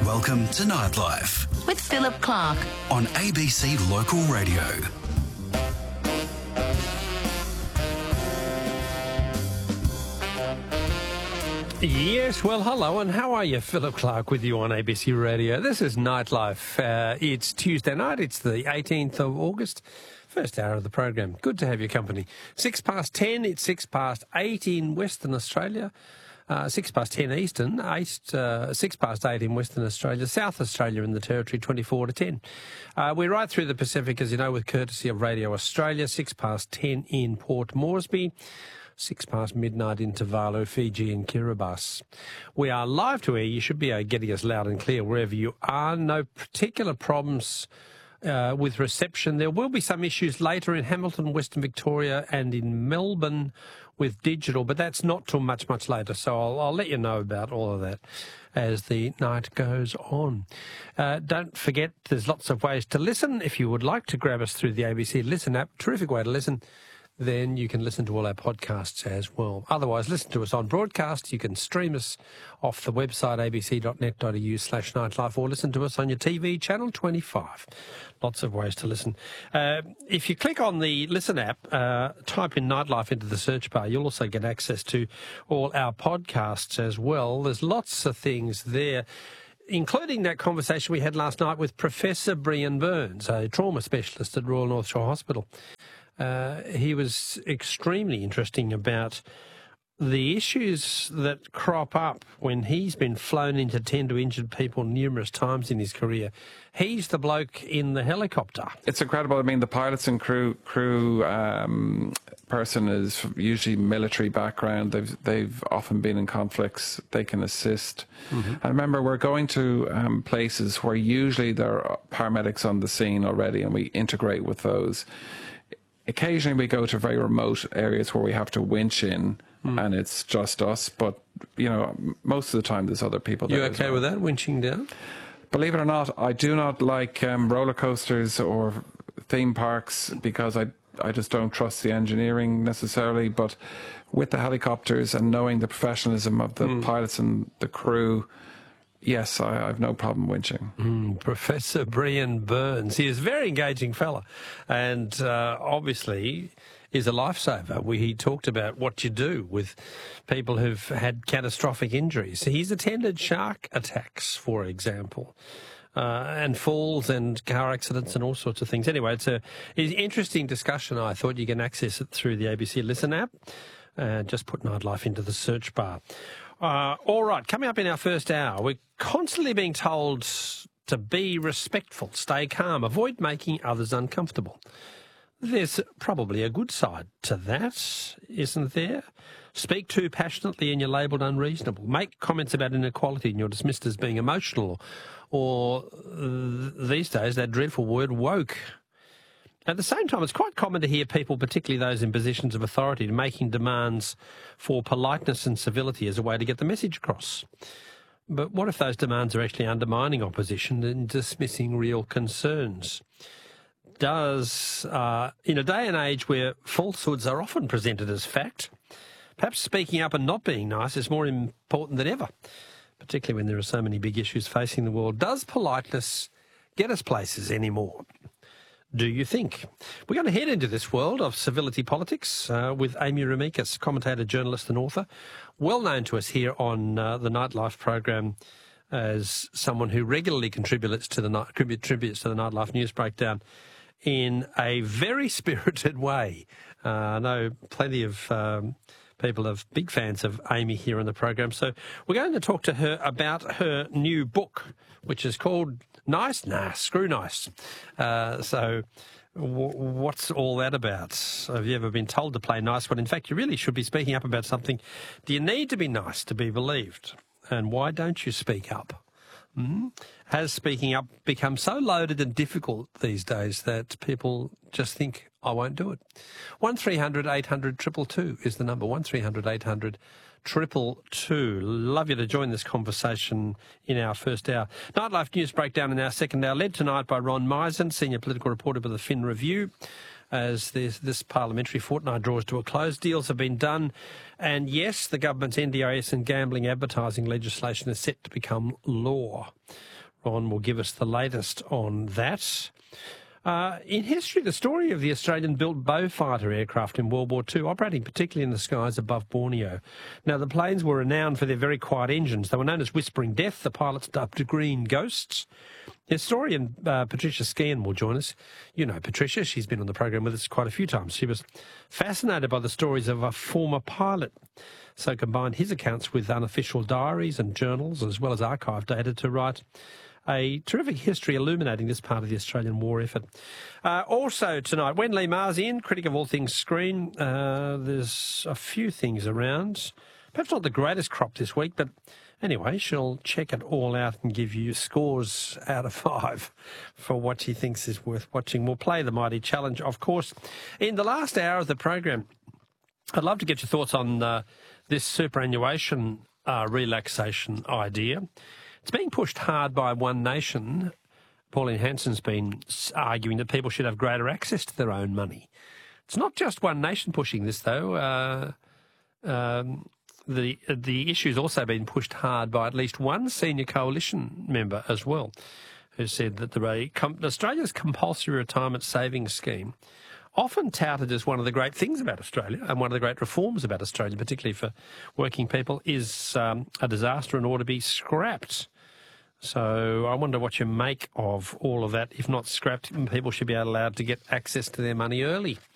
Welcome to Nightlife with Philip Clark on ABC Local Radio. Yes, well, hello, and how are you? Philip Clark with you on ABC Radio. This is Nightlife. It's Tuesday night. It's the 18th of August. First hour of the program. Good to have your company. 10:06. It's 8:06 in Western Australia. 10:06 Eastern, 8 in Western Australia, South Australia in the Territory, 10:24. We're right through the Pacific, as you know, with courtesy of Radio Australia. 10:06 in Port Moresby. 10:06 midnight in Tuvalu, Fiji and Kiribati. We are live to air. You should be getting us loud and clear wherever you are. No particular problems with reception. There will be some issues later in Hamilton, Western Victoria and in Melbourne with digital, but that's not till much later. So I'll let you know about all of that as the night goes on. Don't forget, there's lots of ways to listen. If you would like to grab us through the ABC Listen app, terrific way to listen, then you can listen to all our podcasts as well. Otherwise, listen to us on broadcast. You can stream us off the website abc.net.au/nightlife or listen to us on your TV, channel 25. Lots of ways to listen. If you click on the Listen app, type in Nightlife into the search bar, you'll also get access to all our podcasts as well. There's lots of things there, including that conversation we had last night with Professor Brian Burns, a trauma specialist at Royal North Shore Hospital. He was extremely interesting about the issues that crop up when he's been flown in to tend to injured people numerous times in his career. He's the bloke in the helicopter. It's incredible. I mean, the pilots and crew person is usually military background. They've often been in conflicts. They can assist. Mm-hmm. And remember, we're going to places where usually there are paramedics on the scene already, and we integrate with those. Occasionally we go to very remote areas where we have to winch in and it's just us, but, you know, most of the time there's other people there. You okay with that, winching down? Believe it or not, I do not like roller coasters or theme parks because I just don't trust the engineering necessarily, but with the helicopters and knowing the professionalism of the pilots and the crew, yes, I have no problem winching. Professor Brian Burns. He is a very engaging fella and obviously is a lifesaver. He talked about what you do with people who've had catastrophic injuries. He's attended shark attacks, for example, and falls and car accidents and all sorts of things. Anyway, it's an interesting discussion. I thought you can access it through the ABC Listen app. Just put Nightlife into the search bar. All right, coming up in our first hour, we're constantly being told to be respectful, stay calm, avoid making others uncomfortable. There's probably a good side to that, isn't there? Speak too passionately and you're labelled unreasonable. Make comments about inequality and you're dismissed as being emotional. Or these days, that dreadful word woke. At the same time, it's quite common to hear people, particularly those in positions of authority, making demands for politeness and civility as a way to get the message across. But what if those demands are actually undermining opposition and dismissing real concerns? In a day and age where falsehoods are often presented as fact, perhaps speaking up and not being nice is more important than ever, particularly when there are so many big issues facing the world. Does politeness get us places anymore? Do you think? We're going to head into this world of civility politics with Amy Remeikis, commentator, journalist and author, well known to us here on the Nightlife program as someone who regularly contributes to the Nightlife News Breakdown in a very spirited way. I know plenty of people are big fans of Amy here on the program. So we're going to talk to her about her new book, which is called Nice? Nah, Screw Nice. So what's all that about? Have you ever been told to play nice when in fact you really should be speaking up about something? Do you need to be nice to be believed? And why don't you speak up? Has speaking up become so loaded and difficult these days that people just think, I won't do it? 1300 800 222 is the number. 1300 800 222. Love you to join this conversation in our first hour. Nightlife News Breakdown in our second hour, led tonight by Ron Misen, senior political reporter with the Fin Review. as this parliamentary fortnight draws to a close. Deals have been done, and yes, the government's NDIS and gambling advertising legislation is set to become law. Ron will give us the latest on that. In history, the story of the Australian-built Beaufighter aircraft in World War II, operating particularly in the skies above Borneo. Now, the planes were renowned for their very quiet engines. They were known as Whispering Death. The pilots dubbed Green Ghosts. Historian Patricia Skehan will join us. You know Patricia. She's been on the program with us quite a few times. She was fascinated by the stories of a former pilot, so combined his accounts with unofficial diaries and journals, as well as archive data, to write a terrific history illuminating this part of the Australian war effort. Also tonight, Wen Lee Ma's in, critic of all things screen. There's a few things around. Perhaps not the greatest crop this week, but anyway, she'll check it all out and give you scores out of 5 for what she thinks is worth watching. We'll play the Mighty Challenge, of course. In the last hour of the program, I'd love to get your thoughts on this superannuation relaxation idea. It's being pushed hard by One Nation. Pauline Hanson's been arguing that people should have greater access to their own money. It's not just One Nation pushing this, though. The issue's also been pushed hard by at least one senior coalition member as well, who said that Australia's compulsory retirement savings scheme, often touted as one of the great things about Australia and one of the great reforms about Australia, particularly for working people, is a disaster and ought to be scrapped. So I wonder what you make of all of that. If not scrapped, people should be allowed to get access to their money early.